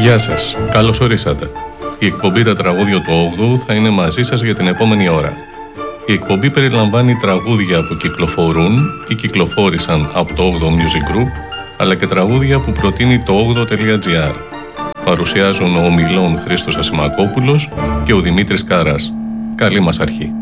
Γεια σας, καλώς ορίσατε. Η εκπομπή «Τα τραγούδια του 8ου» θα είναι μαζί σας για την επόμενη ώρα. Η εκπομπή περιλαμβάνει τραγούδια που κυκλοφορούν ή κυκλοφόρησαν από το 8ο Music Group, αλλά και τραγούδια που προτείνει το 8o.gr. Παρουσιάζουν ο ομιλών Χρήστος Ασημακόπουλος και ο Δημήτρης Κάρας. Καλή μας αρχή.